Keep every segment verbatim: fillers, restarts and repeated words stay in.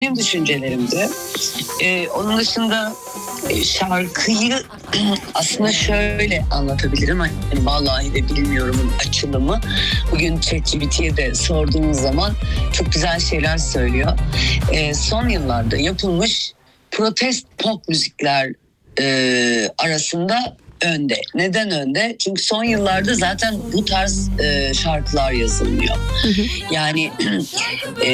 benim düşüncelerimdi. Ee, onun dışında e, şarkıyı aslında şöyle anlatabilirim. Hani vallahi de bilmiyorum açılımı. Bugün ChatGPT'ye de sorduğumuz zaman çok güzel şeyler söylüyor. Ee, son yıllarda yapılmış protest pop müzikler e, arasında önde. Neden önde? Çünkü son yıllarda zaten bu tarz e, şarkılar yazılmıyor. Hı hı. Yani e,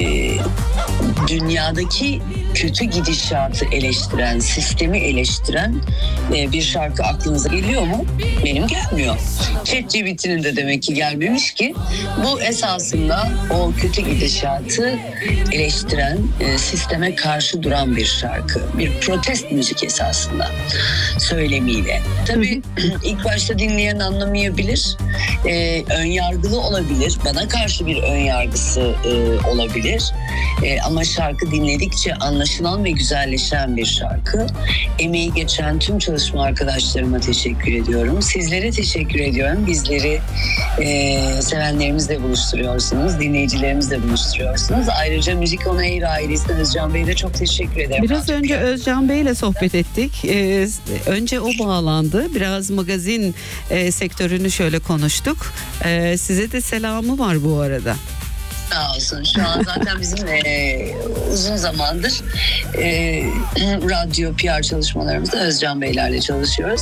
dünyadaki kötü gidişatı eleştiren, sistemi eleştiren e, bir şarkı aklınıza geliyor mu? Benim gelmiyor. ChatGPT'nin de demek ki gelmemiş ki bu esasında o kötü gidişatı eleştiren, e, sisteme karşı duran bir şarkı. Bir protest müzik esasında söylemiyle. Tabii ilk başta dinleyen anlamayabilir, e, önyargılı olabilir, bana karşı bir önyargısı e, olabilir. E, ama şarkı dinledikçe anlaşılan ve güzelleşen bir şarkı. Emeği geçen tüm çalışma arkadaşlarıma teşekkür ediyorum. Sizlere teşekkür ediyorum. Bizleri e, sevenlerimizle buluşturuyorsunuz, dinleyicilerimizle buluşturuyorsunuz. Ayrıca Müzik On Air ailesine Özcan Bey'e de çok teşekkür ederim. Biraz önce Özcan Bey'le sohbet ettik. Ee, önce o bağlandı. Biraz magazin e, sektörünü şöyle konuştuk. Ee, size de selamı var bu arada. Sağ olsun. Şu an zaten bizim e, uzun zamandır e, radyo P R çalışmalarımızda Özcan Beylerle çalışıyoruz.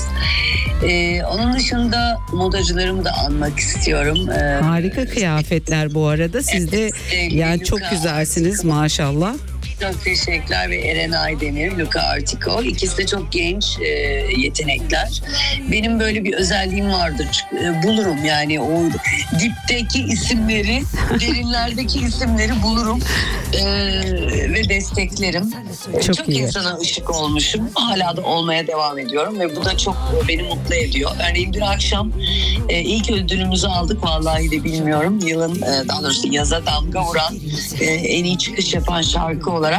E, onun dışında modacılarımı da anmak istiyorum. E, Harika kıyafetler bu arada. Siz de evet, yani Luka çok güzelsiniz maşallah. Çok teşekkürler ve Eren Aydemir, Luka Artiko. İkisi de çok genç e, yetenekler. Benim böyle bir özelliğim vardır. E, bulurum yani o dipteki isimleri, derinlerdeki isimleri bulurum e, ve desteklerim. Çok, çok iyi. insana ışık olmuşum. Hala da olmaya devam ediyorum ve bu da çok beni mutlu ediyor. Örneğin bir akşam e, ilk ödülümüzü aldık. Vallahi de bilmiyorum. Yılın e, daha doğrusu yaza damga vuran e, en iyi çıkış yapan şarkı olarak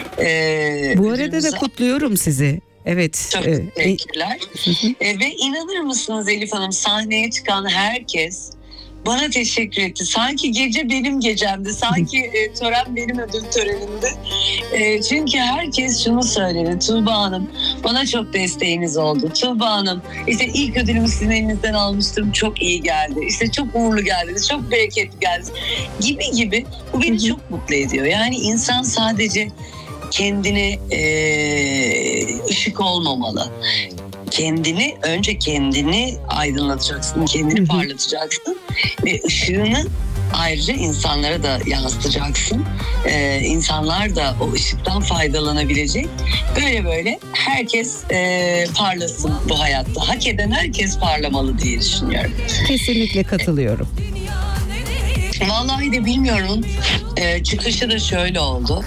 Ee, Bu arada da kutluyorum sizi. Evet. Çok e, teşekkürler. E, ve inanır mısınız Elif Hanım, sahneye çıkan herkes bana teşekkür etti. Sanki gece benim gecemdi. Sanki e, tören benim ödül törenimdi. E, çünkü herkes şunu söyledi. Tuğba Hanım, bana çok desteğiniz oldu. Tuğba Hanım, işte ilk ödülümü sizin elinizden almıştım. Çok iyi geldi. İşte çok uğurlu geldi. Çok bereketli geldi. Gibi gibi. Bu beni çok mutlu ediyor. Yani insan sadece kendine e, ışık olmamalı. Kendini, önce kendini aydınlatacaksın, kendini parlatacaksın ve ışığını ayrıca insanlara da yansıtacaksın. Ee, insanlar da o ışıktan faydalanabilecek. Böyle böyle herkes e, parlasın bu hayatta. Hak eden herkes parlamalı diye düşünüyorum. Kesinlikle katılıyorum. Vallahi de bilmiyorum. Ee, çıkışı da şöyle oldu.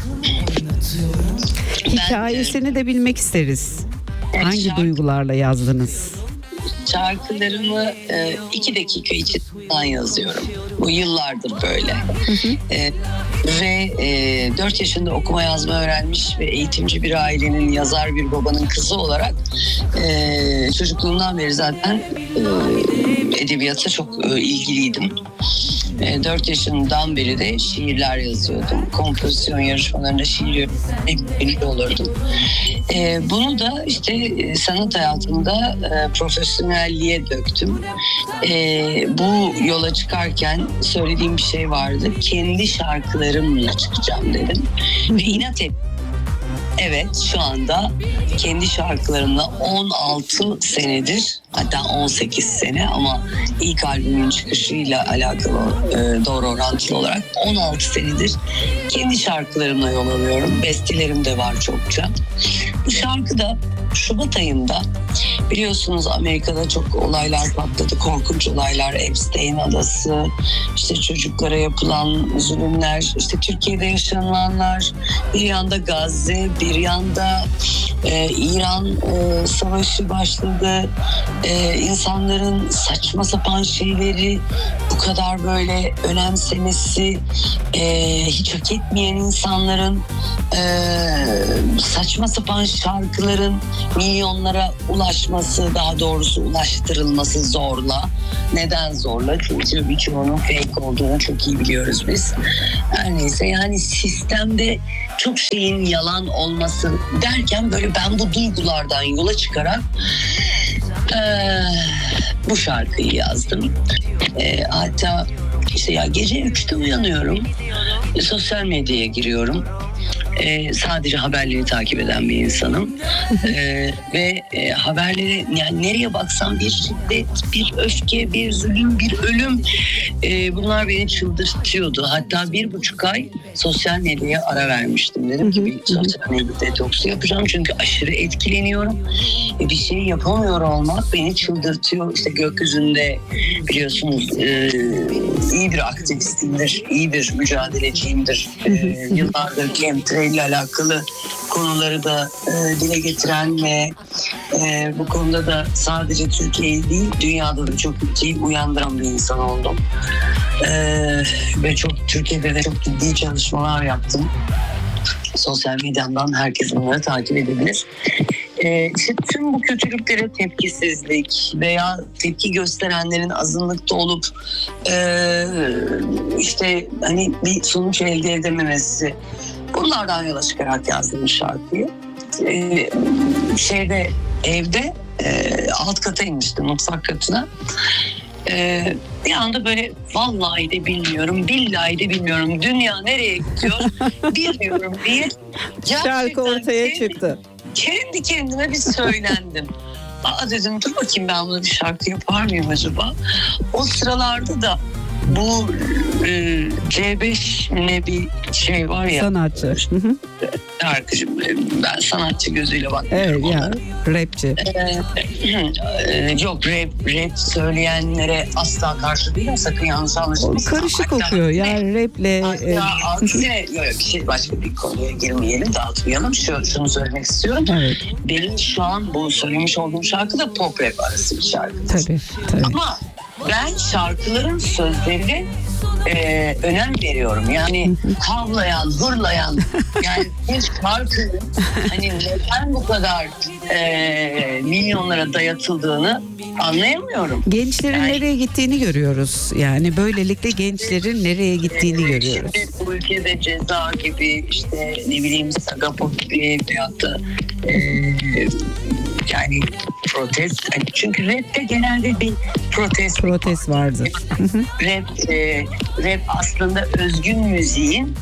Hikayesini ben, de bilmek isteriz. Evet, hangi şarkı, duygularla yazdınız? Şarkılarımı e, iki dakika içinden yazıyorum. Bu yıllardır böyle. Hı hı. E, ve e, dört yaşında okuma yazma öğrenmiş ve eğitimci bir ailenin, yazar bir babanın kızı olarak e, çocukluğumdan beri zaten e, edebiyata çok e, ilgiliydim. E, dört yaşından beri de şiirler yazıyordum. Kompozisyon yarışmalarında şiir hep olurdum. E, bunu da işte e, sanat hayatımda e, profesyonelliğe döktüm. E, bu yola çıkarken söylediğim bir şey vardı. Kendi şarkılarımla çıkacağım dedim. Ve inat ettim. Evet, şu anda kendi şarkılarımla on altı senedir, hatta on sekiz sene ama ilk albümün çıkışıyla alakalı e, doğru orantılı olarak on altı senedir kendi şarkılarımla yol alıyorum. Bestelerim de var çokça. Bu şarkı da Şubat ayında, biliyorsunuz Amerika'da çok olaylar patladı, korkunç olaylar, Epstein adası, işte çocuklara yapılan zulümler, işte Türkiye'de yaşananlar, bir yanda Gazze, bir yanda Ee, İran e, savaşı başladı. Ee, insanların saçma sapan şeyleri bu kadar böyle önemsemesi, e, hiç hak etmeyen insanların e, saçma sapan şarkıların milyonlara ulaşması, daha doğrusu ulaştırılması zorla. Neden zorla? Çünkü birçoğunun fake olduğunu çok iyi biliyoruz biz. Her neyse, yani sistemde çok şeyin yalan olması derken böyle ben bu duygulardan yola çıkarak e, bu şarkıyı yazdım. E, hatta işte ya gece üçte uyanıyorum, e, sosyal medyaya giriyorum. Ee, sadece haberleri takip eden bir insanım. ee, ve e, haberleri, yani nereye baksam bir şiddet, bir öfke, bir zulüm, bir ölüm, ee, bunlar beni çıldırtıyordu. Hatta bir buçuk ay sosyal medyaya ara vermiştim. Dedim ki bir sosyal medya detoksu yapacağım çünkü aşırı etkileniyorum. E, bir şey yapamıyor olmak beni çıldırtıyor. İşte gökyüzünde biliyorsunuz e, iyi bir aktivistimdir, iyi bir mücadeleciyimdir. E, yıllardır chemtrail ile alakalı konuları da e, dile getiren ve e, bu konuda da sadece Türkiye'yi değil dünyada da çok ciddi uyandıran bir insan oldum. E, ve çok Türkiye'de de çok ciddi çalışmalar yaptım. Sosyal medyamdan herkes bunları takip edebilir. Ee, işte tüm bu kötülüklere tepkisizlik veya tepki gösterenlerin azınlıkta olup e, işte hani bir sonuç elde edememesi, bunlardan yola çıkarak yazdım şarkıyı. Ee, şeyde evde e, alt kata inmiştim, mutfak katına. Ee, bir anda böyle vallahi de bilmiyorum, billahi de bilmiyorum, dünya nereye gidiyor bilmiyorum diye şarkı ortaya kendi, çıktı. Kendi kendime bir söylendim. Aa dedim, dur bakayım ben bunu bir şarkı yapar mıyım acaba? O sıralarda da bu e, C beş ne bir şey var ya. Sanatçı. Hı hı. Şarkıcım, ben sanatçı gözüyle bakmıyorum. Evet ya, rapçi. Ee, yok, rap, rap söyleyenlere asla karşı değilim, sakın yanlış O anlaşılmasın. karışık okuyor yani raple. Hatta aksine yok, yok, bir şey, başka bir konuya girmeyelim, dağıtmayalım. Şu, şunu söylemek istiyorum. Evet. Benim şu an bu söylemiş olduğum şarkı da pop rap arası bir şarkı. Tabii, tabii. Ama ben şarkıların sözlerine e, önem veriyorum. Yani havlayan, hırlayan, yani bir şarkının hani neden bu kadar e, milyonlara dayatıldığını anlayamıyorum. Gençlerin Yani- nereye gittiğini görüyoruz. Yani böylelikle gençlerin nereye gittiğini görüyoruz. Şimdi bu ülkede Ceza gibi, işte ne bileyim Sagapo gibi veyahut da e, yani protest. Hani çünkü rapte genelde bir protest. Protest vardır. Rap, e, rap aslında özgün müziğin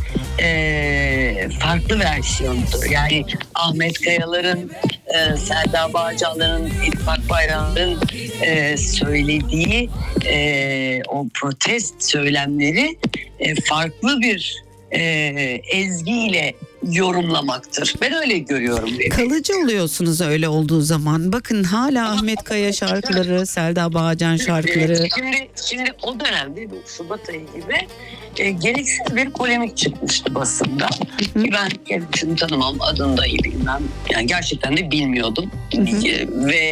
e, farklı versiyonudur. Yani Ahmet Kayalar'ın, e, Selda Bağcanlar'ın, İttifak Bayramı'nın e, söylediği e, o protest söylemleri e, farklı bir e, ezgiyle yorumlamaktır. Ben öyle görüyorum. Kalıcı oluyorsunuz öyle olduğu zaman. Bakın hala Ahmet Kaya şarkıları, Selda Bağcan şarkıları. Şimdi, şimdi o dönemde bu Şubat ayı gibi e, gereksiz bir polemik çıkmıştı basında. Ki ben kendisini tanımam, adını dahi bilmem. Yani gerçekten de bilmiyordum. E, ve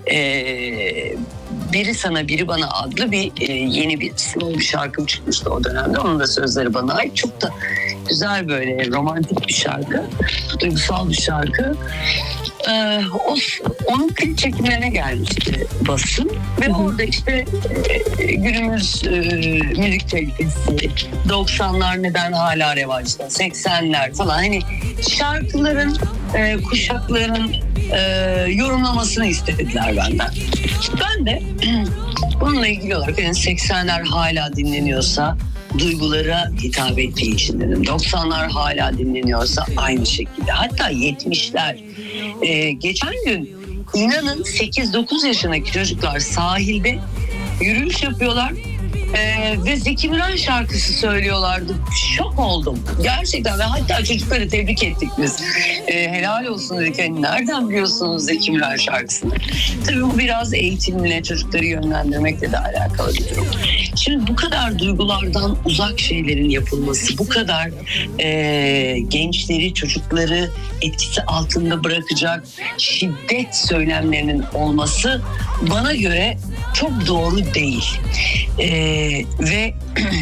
e, Biri Sana Biri Bana adlı bir e, yeni bir slow bir şarkım çıkmıştı o dönemde. Onun da sözleri bana ait. Çok da güzel, böyle romantik bir şarkı. Duygusal bir şarkı. Ee, o, onun klip çekimlerine gelmişti basın ve orada işte e, günümüz e, müzik kalitesi, doksanlar neden hala revaçta, seksenler falan, hani şarkıların, e, kuşakların e, yorumlamasını istediler benden. Ben de bununla ilgili olarak yani seksenler hala dinleniyorsa duygulara hitap ettiği için dedim. doksanlar hala dinleniyorsa aynı şekilde. Hatta yetmişler. Ee, geçen gün inanın sekiz dokuz yaşındaki çocuklar sahilde yürüyüş yapıyorlar Ee, ve Zeki Müren şarkısı söylüyorlardı. Şok oldum. Gerçekten ve hatta çocukları tebrik ettik biz. Ee, helal olsun dedik. Yani nereden biliyorsunuz Zeki Müren şarkısını? Tabii bu biraz eğitimle, çocukları yönlendirmekle de alakalı bir durum. Şimdi bu kadar duygulardan uzak şeylerin yapılması, bu kadar e, gençleri, çocukları etkisi altında bırakacak şiddet söylemlerinin olması bana göre çok doğru değil. Ee, ve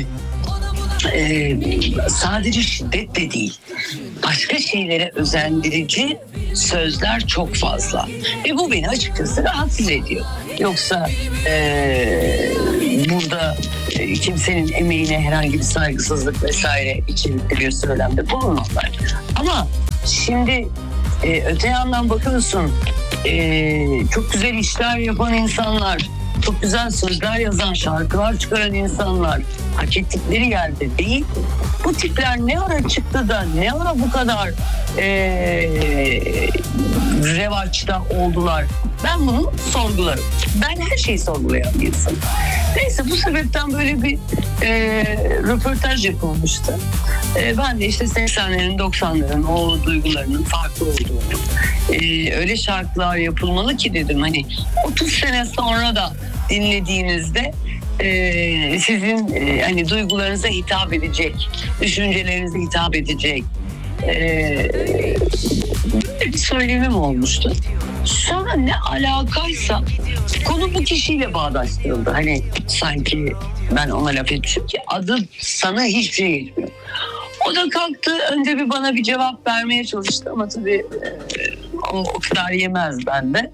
e, sadece şiddet de değil, başka şeylere özendirici sözler çok fazla ve bu beni açıkçası rahatsız ediyor. Yoksa e, burada e, kimsenin emeğine herhangi bir saygısızlık vesaire içerikli bir söylemde bulunmazlar. Ama şimdi e, öte yandan bakıyorsun, e, çok güzel işler yapan insanlar, çok güzel sözler yazan, şarkılar çıkaran insanlar hak ettikleri yerde değil. Bu tipler ne ara çıktı da ne ara bu kadar ee, revaçta oldular? Ben bunu sorgularım. Ben her şeyi sorgulayan bir insanım. Neyse, bu sebepten böyle bir e, röportaj yapılmıştı. E, ben de işte seksenlerin doksanların o duygularının farklı olduğunu, e, öyle şarkılar yapılmalı ki dedim, hani otuz sene sonra da dinlediğinizde e, sizin e, hani duygularınıza hitap edecek, düşüncelerinize hitap edecek e, bir söylemim olmuştu. Sonra ne alakaysa konu bu kişiyle bağdaştırıldı. Hani sanki ben ona laf etmişim ki adı sana hiçbir şey geçmiyor. O da kalktı, önce bir bana bir cevap vermeye çalıştı ama tabii e, o, o kadar yemez bende.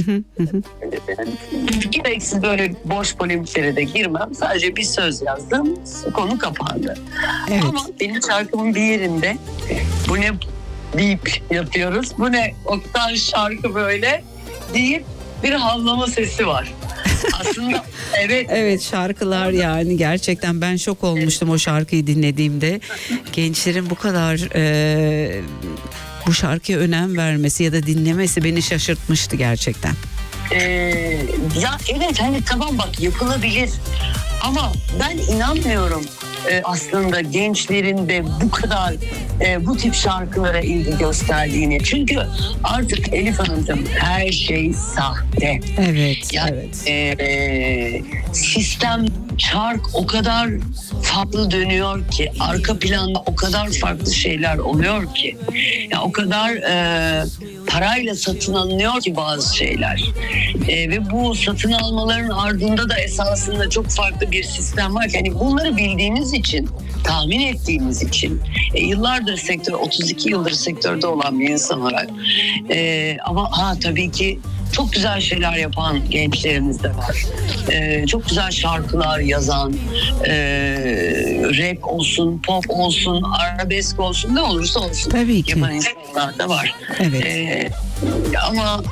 Gereksiz böyle boş polemiklere de girmem. Sadece bir söz yazdım, konu kapandı. Evet. Ama benim şarkımın bir yerinde bu ne deyip yapıyoruz, bu ne Oktan şarkı böyle deyip bir havlama sesi var. Aslında evet. Evet, şarkılar yani gerçekten ben şok olmuştum o şarkıyı dinlediğimde. Gençlerin bu kadar e, bu şarkıya önem vermesi ya da dinlemesi beni şaşırtmıştı gerçekten. Ee, ya evet, hani tamam bak, yapılabilir ama ben inanmıyorum e, aslında gençlerin de bu kadar e, bu tip şarkılara ilgi gösterdiğini. Çünkü artık Elif Hanımcığım her şey sahte. Evet, Yani, evet. E, e, sistem, çark o kadar farklı dönüyor ki, arka planda o kadar farklı şeyler oluyor ki, ya o kadar e, parayla satın alınıyor ki bazı şeyler e, ve bu satın almaların ardında da esasında çok farklı bir sistem var ki, hani bunları bildiğiniz için, tahmin ettiğimiz için, e, yıllardır sektör, otuz iki yıldır sektörde olan bir insan olarak e, ama ha tabii ki çok güzel şeyler yapan gençlerimiz de var. Ee, çok güzel şarkılar yazan, e, rap olsun, pop olsun, arabesk olsun, ne olursa olsun Tabii ki. yapan insanlar da var. Evet. Ee, ama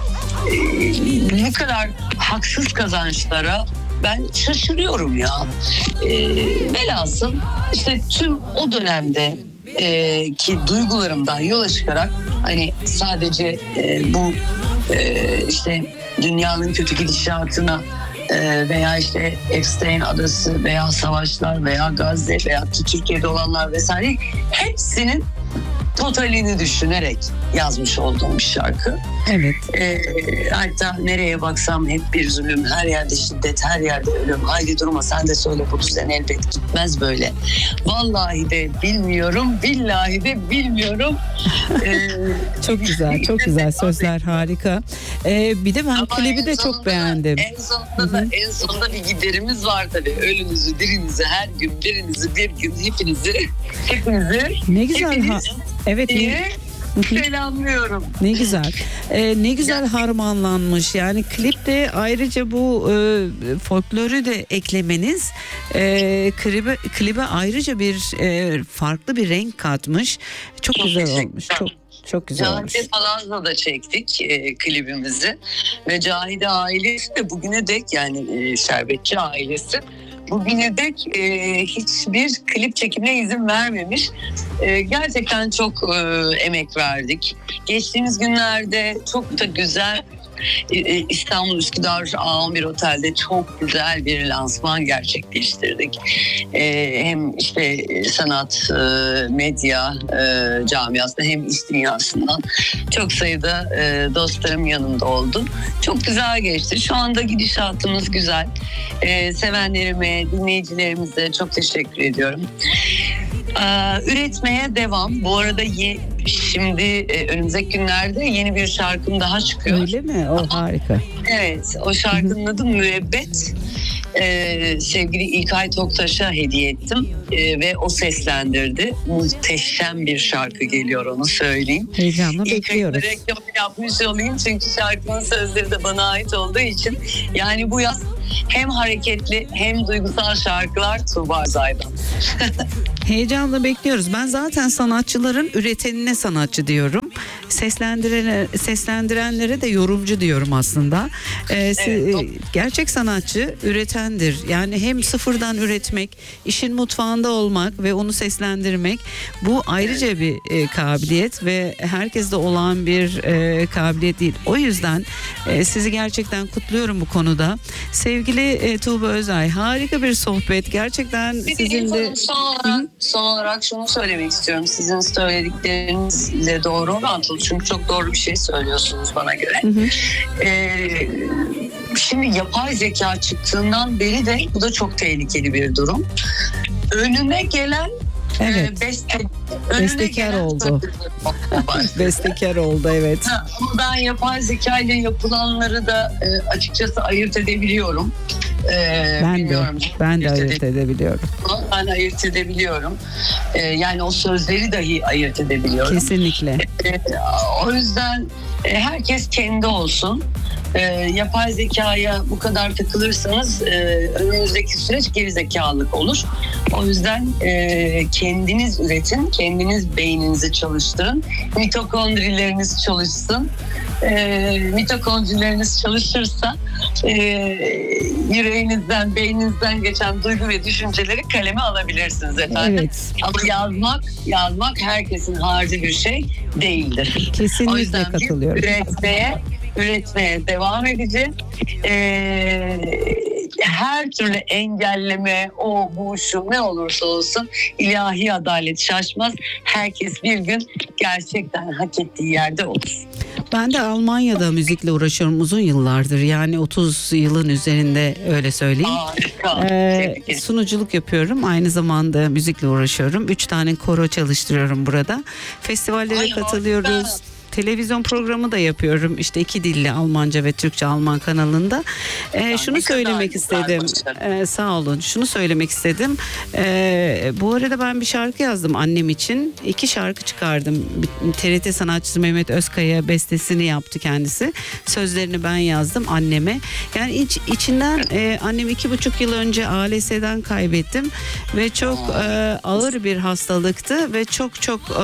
e, bu kadar haksız kazançlara ben şaşırıyorum ya. Ee, velhasıl işte tüm o dönemde e, ki duygularımdan yola çıkarak, hani sadece e, bu e, işte dünyanın kötü gidişatına e, veya işte Epstein adası veya savaşlar veya Gazze veya Türkiye'de olanlar vesaire, hepsinin totalini düşünerek yazmış olduğum bir şarkı. Evet. E, hatta nereye baksam hep bir zulüm, her yerde şiddet, her yerde ölüm. Haydi durma sen de söyle, bu düzen elbet gitmez böyle. Vallahi de bilmiyorum, billahi de bilmiyorum. E, Çok güzel, çok güzel sözler, harika. Ee, bir de ben Ama klibi en de sonunda çok da- beğendim. En sonunda da, en sonunda bir giderimiz var tabii. Ölünüzü, dirinizi, her gün birinizi, bir gün hepinizi, hepinizi, Ne güzel ha. hepiniz Evet. Ne, diye selamlıyorum. ne güzel. Ee, ne güzel harmanlanmış. Yani klipte ayrıca bu e, folkloru da eklemeniz e, klibe, klibe ayrıca bir e, farklı bir renk katmış. Çok, Çok güzel teşekkürler. olmuş. Çok çok güzel olmuş. Cahide Palaz'la da çektik e, klibimizi ve Cahide ailesi de bugüne dek, yani e, Şerbetçi ailesi bugüne dek e, hiçbir klip çekimine izin vermemiş. E, gerçekten çok e, emek verdik. Geçtiğimiz günlerde çok da güzel Ee, İstanbul Üsküdar A on bir Otel'de çok güzel bir lansman gerçekleştirdik. Ee, hem işte sanat, e, medya e, camiasında hem iş dünyasından çok sayıda e, dostlarım yanımda oldu. Çok güzel geçti. Şu anda gidişatımız güzel. Ee, sevenlerime, dinleyicilerimize çok teşekkür ediyorum. Ee, üretmeye devam. Bu arada ye, şimdi e, önümüzdeki günlerde yeni bir şarkım daha çıkıyor. Öyle mi? O harika. Evet, o şarkının adı Müebbet. Ee, sevgili İlkay Toktaş'a hediye ettim ee, ve o seslendirdi. Muhteşem bir şarkı geliyor, onu söyleyeyim. Heyecanla İlkay'ın bekliyoruz. reklamını yapmış olayım çünkü şarkının sözleri de bana ait olduğu için. Yani bu yaz hem hareketli hem duygusal şarkılar Tuğba Özay'dan. Heyecanla bekliyoruz. Ben zaten sanatçıların üretenine sanatçı diyorum. Seslendirene, seslendirenlere de yorumcu diyorum aslında. Ee, Evet, si- gerçek sanatçı üretendir. Yani hem sıfırdan üretmek, işin mutfağında olmak ve onu seslendirmek, bu ayrıca bir e, kabiliyet ve herkeste olan bir e, kabiliyet değil. O yüzden e, sizi gerçekten kutluyorum bu konuda. Sevgili e, Tuğba Özay, harika bir sohbet. Gerçekten Bir sizin de... son olarak, son olarak şunu söylemek istiyorum. Sizin söylediklerinizle doğru orantılı. Çünkü çok doğru bir şey söylüyorsunuz bana göre. Hı hı. Ee, şimdi yapay zeka çıktığından beri de bu da çok tehlikeli bir durum. Önüne gelen Evet. e, beste, önüne Bestekar gelen oldu. Bestekar oldu, evet. Ha, ama ben yapay zeka ile yapılanları da e, açıkçası ayırt edebiliyorum. Ee, Ben de, bilmiyorum. ben de ayırt edebiliyorum. Ben ayırt edebiliyorum. Ee, yani o sözleri dahi ayırt edebiliyorum. Kesinlikle. Ee, o yüzden e, herkes kendi olsun. Ee, yapay zekaya bu kadar takılırsanız e, önümüzdeki süreç gerizekalılık olur. O yüzden e, kendiniz üretin, kendiniz beyninizi çalıştırın, mitokondrileriniz çalışsın. E, mitokondrileriniz çalışırsa e, yüreğinizden, beyninizden geçen duygu ve düşünceleri kaleme alabilirsiniz efendim. Evet. Ama yazmak, yazmak herkesin harcı bir şey değildir. O Kesinlikle yüzden biz katılıyorum. üretmeye, üretmeye devam edeceğiz. Ee, her türlü engelleme, o bu şu ne olursa olsun ilahi adalet şaşmaz. Herkes bir gün gerçekten hak ettiği yerde olur. Ben de Almanya'da müzikle uğraşıyorum uzun yıllardır. Yani otuz yılın üzerinde, öyle söyleyeyim. Harika. Ee, Tebrik ederim. sunuculuk yapıyorum. Aynı zamanda müzikle uğraşıyorum. Üç tane koro çalıştırıyorum burada. Festivallere Ay, katılıyoruz. harika. Televizyon programı da yapıyorum. İşte iki dilli Almanca ve Türkçe Alman kanalında. Ee, Ya, şunu ne kadar söylemek güzel istedim. başarı. Ee, sağ olun. Şunu söylemek istedim. Ee, bu arada ben bir şarkı yazdım annem için. İki şarkı çıkardım. Bir- T R T sanatçısı Mehmet Özkaya bestesini yaptı kendisi. Sözlerini ben yazdım anneme. Yani iç, içinden e, annem iki buçuk yıl önce A L S'den kaybettim ve çok e, ağır bir hastalıktı ve çok çok e,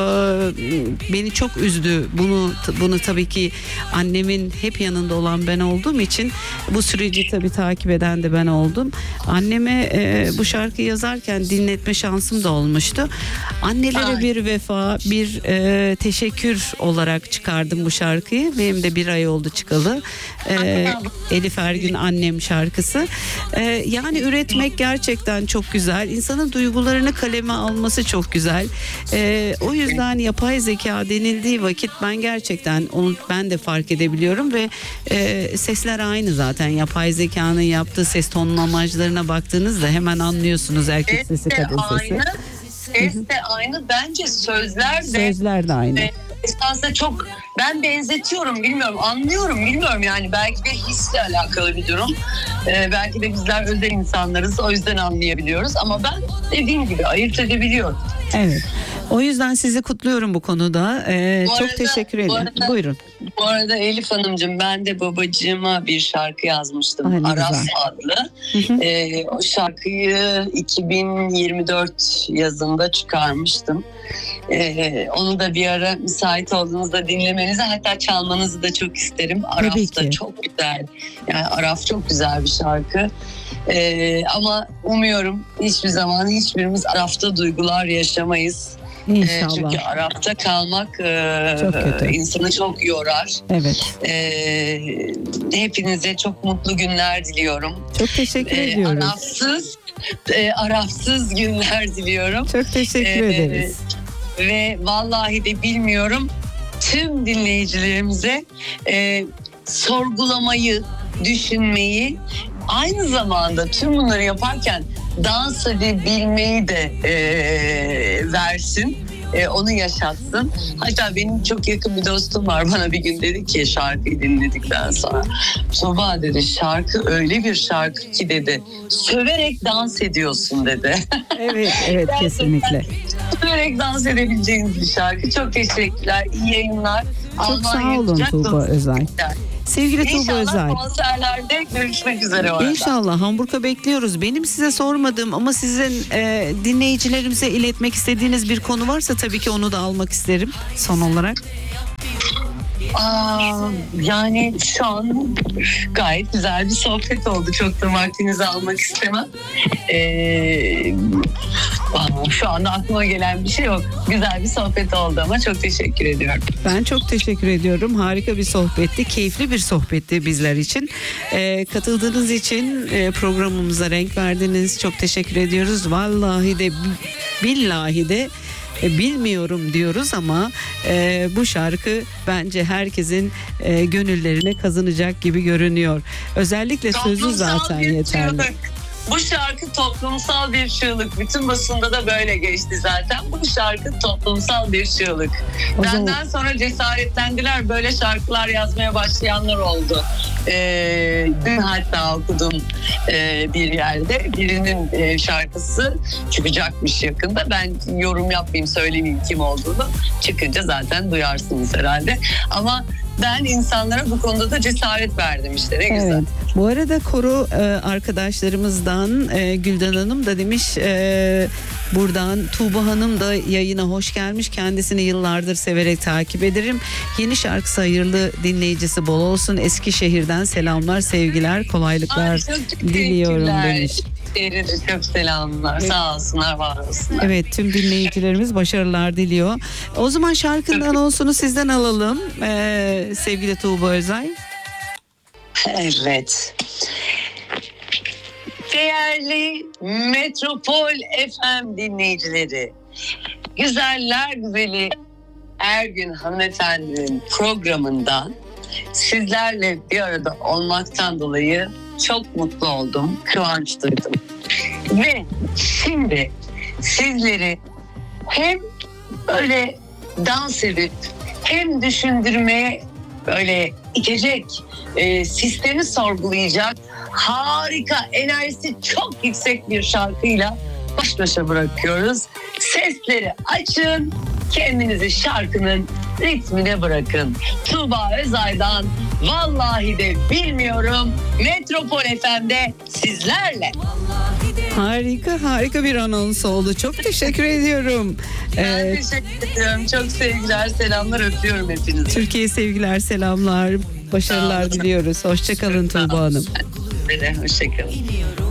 beni çok üzdü. Bunu bunu tabii ki annemin hep yanında olan ben olduğum için bu süreci tabii takip eden de ben oldum. Anneme e, bu şarkıyı yazarken dinletme şansım da olmuştu. Annelere Ay. bir vefa, bir e, teşekkür olarak çıkardım bu şarkıyı. Benim de bir ay oldu çıkalı. E, Elif Ergün Annem şarkısı. E, yani üretmek gerçekten çok güzel. İnsanın duygularını kaleme alması çok güzel. E, o yüzden yapay zeka denildiği vakit ben gerçekten onu ben de fark edebiliyorum ve e, sesler aynı zaten. Yapay zekanın yaptığı ses tonlamacılarına baktığınızda hemen anlıyorsunuz erkek Ses sesi, de kadın sesi. aynı, ses de aynı. Bence sözler de Sözler de aynı. e, esasında çok, ben benzetiyorum, bilmiyorum, anlıyorum, bilmiyorum yani belki de hisle alakalı bir durum. Ee, belki de bizler özel insanlarız, o yüzden anlayabiliyoruz ama ben dediğim gibi ayırt edebiliyorum. Evet. O yüzden sizi kutluyorum bu konuda. Ee, Bu çok arada- teşekkür bu ederim. arada- Buyurun. Bu arada Elif Hanımcığım, ben de babacığıma bir şarkı yazmıştım. Ay, ne Aras güzel. adlı. Hı hı. Ee, o şarkıyı iki bin yirmi dört yazında çıkarmıştım. Ee, onu da bir ara müsait olduğunuzda dinlemenizi, hatta çalmanızı da çok isterim. Araf Tabii da ki. çok güzel. Yani Araf çok güzel bir şarkı. Ee, ama umuyorum hiçbir zaman hiçbirimiz Araf'ta duygular yaşamayız. İnşallah. Çünkü Araf'ta kalmak e, Çok kötü. insanı çok yorar. Evet. E, hepinize çok mutlu günler diliyorum. Çok teşekkür E, ediyoruz. Arafsız, e, Arafsız günler diliyorum. Çok teşekkür E, ederiz. Ve vallahi de bilmiyorum, tüm dinleyicilerimize e, sorgulamayı, düşünmeyi, aynı zamanda tüm bunları yaparken dans edebilmeyi de e, versin. E, onu yaşatsın. Hatta benim çok yakın bir dostum var, bana bir gün dedi ki şarkıyı dinledikten sonra, Tuğba dedi, şarkı öyle bir şarkı ki dedi, söverek dans ediyorsun dedi. Evet, evet kesinlikle. Söverek dans edebileceğiniz bir şarkı. Çok teşekkürler. İyi yayınlar. Çok sağ olun Tuğba Özay. Sevgili Tuğba İnşallah Özay. konserlerde görüşmek üzere orada. İnşallah Hamburg'a bekliyoruz. Benim size sormadığım ama sizin e, dinleyicilerimize iletmek istediğiniz bir konu varsa tabii ki onu da almak isterim son olarak. Aa, yani şu an gayet güzel bir sohbet oldu. Çok da vaktinizi almak istemem. Ee, şu anda aklıma gelen bir şey yok. Güzel bir sohbet oldu ama çok teşekkür ediyorum. Ben çok teşekkür ediyorum. Harika bir sohbetti. Keyifli bir sohbetti bizler için. Ee, katıldığınız için e, programımıza renk verdiniz. Çok teşekkür ediyoruz. Vallahi de billahi de E, bilmiyorum diyoruz ama e, bu şarkı bence herkesin e, gönüllerine kazanacak gibi görünüyor. Özellikle sözü Toplumsal zaten bir yeterli. çığlık. Bu şarkı toplumsal bir çığlık. Bütün basında da böyle geçti zaten. Bu şarkı toplumsal bir çığlık. O zaman- Benden sonra cesaretlendiler. Böyle şarkılar yazmaya başlayanlar oldu. Ee, dün hatta okudum e, bir yerde. Birinin e, şarkısı çıkacakmış yakında. Ben yorum yapmayayım, söylemeyeyim kim olduğunu. Çıkınca zaten duyarsınız herhalde. Ama ben insanlara bu konuda da cesaret verdim işte. Ne güzel. Evet. Bu arada koro e, arkadaşlarımızdan e, Gülden Hanım da demiş e, buradan Tuğba Hanım da yayına hoş gelmiş. Kendisini yıllardır severek takip ederim. Yeni şarkısı hayırlı dinleyicisi bol olsun. Eskişehir'den selamlar, sevgiler, kolaylıklar Ay, çok diliyorum teşekkürler. demiş. Eskişehir'e de çok selamlar. Evet. Sağ olsunlar, var olsunlar. Evet, tüm dinleyicilerimiz başarılar diliyor. O zaman şarkının anonsunu sizden alalım e, sevgili Tuğba Özay. Evet. Değerli Metropol F M dinleyicileri, güzeller güzeli Ergün hanımefendinin programından sizlerle bir arada olmaktan dolayı çok mutlu oldum, kıvanç duydum. Ve şimdi sizleri hem böyle dans edip hem düşündürmeye böyle itecek, e, sistemi sorgulayacak harika, enerjisi çok yüksek bir şarkıyla baş başa bırakıyoruz. Sesleri açın, kendinizi şarkının ritmine bırakın. Tuğba Özay'dan Vallahi de Bilmiyorum Metropol F M'de sizlerle. Harika harika bir anons oldu. Çok teşekkür ediyorum. Ben Ee, teşekkür ediyorum. Çok sevgiler, selamlar, öpüyorum hepinizi. Türkiye'ye sevgiler, selamlar, başarılar Sağ olun. diliyoruz. Hoşçakalın Tuğba Hanım. Hoşçakalın.